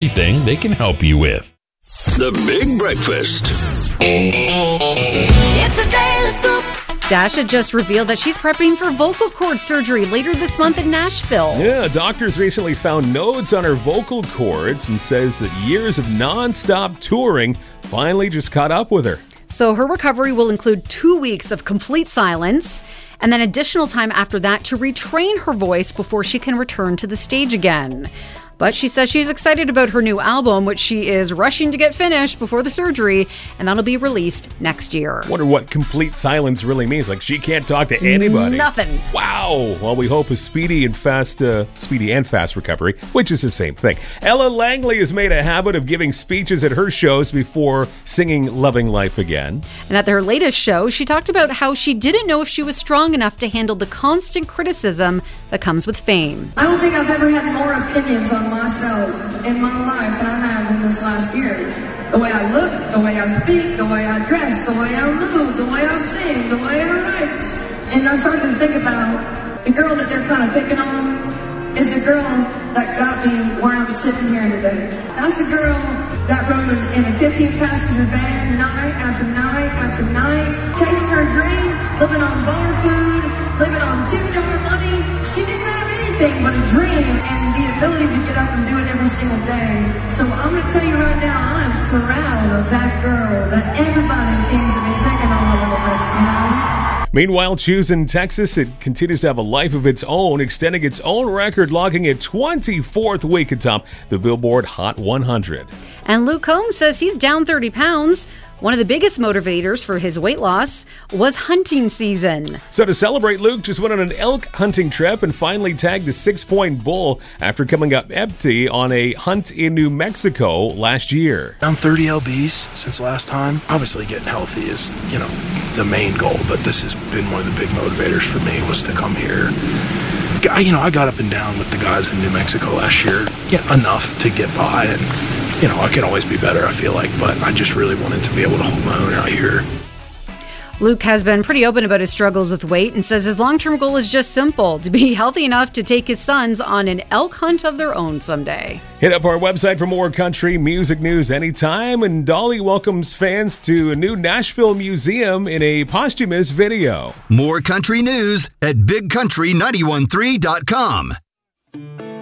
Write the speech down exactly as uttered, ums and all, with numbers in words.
everything they can help you with. The Big Breakfast. It's a daily scoop. Dasha just revealed that she's prepping for vocal cord surgery later this month in Nashville. Yeah, doctors recently found nodes on her vocal cords and says that years of non-stop touring finally just caught up with her. So her recovery will include two weeks of complete silence and then additional time after that to retrain her voice before she can return to the stage again. But she says she's excited about her new album, which she is rushing to get finished before the surgery, and that'll be released next year. Wonder what complete silence really means. Like, she can't talk to anybody. Nothing. Wow. Well, we hope a speedy and fast, uh, speedy and fast recovery, which is the same thing. Ella Langley has made a habit of giving speeches at her shows before singing Loving Life Again. And at her latest show, she talked about how she didn't know if she was strong enough to handle the constant criticism that comes with fame. I don't think I've ever had more opinions on myself in my life than I have in this last year. The way I look, the way I speak, the way I dress, the way I move, the way I sing, the way I write. And I started to think about the girl that they're kind of picking on is the girl that got me where I'm sitting here today. That's the girl that rode in a fifteen passenger van night after night after night, chasing her dream, living on bar food, living on tip jar money. She didn't have anything but a dream and the ability to get up and do it every single day. So I'm going to tell you right now, I'm proud of that girl that everybody seems to be picking on a little bit, you know? Meanwhile, Choose in Texas, it continues to have a life of its own, extending its own record, logging a twenty-fourth week atop the Billboard Hot one hundred. And Luke Combs says he's down thirty pounds. One of the biggest motivators for his weight loss was hunting season. So to celebrate, Luke just went on an elk hunting trip and finally tagged a six-point bull after coming up empty on a hunt in New Mexico last year. Down thirty L Bs since last time. Obviously getting healthy is, you know, the main goal, but this has been one of the big motivators for me was to come here. I, you know, I got up and down with the guys in New Mexico last year, yeah, enough to get by, and you know, I can always be better, I feel like, but I just really wanted to be able to hold my own out here. Luke has been pretty open about his struggles with weight and says his long-term goal is just simple, to be healthy enough to take his sons on an elk hunt of their own someday. Hit up our website for more country music news anytime, and Dolly welcomes fans to a new Nashville museum in a posthumous video. More country news at big country nine one three dot com.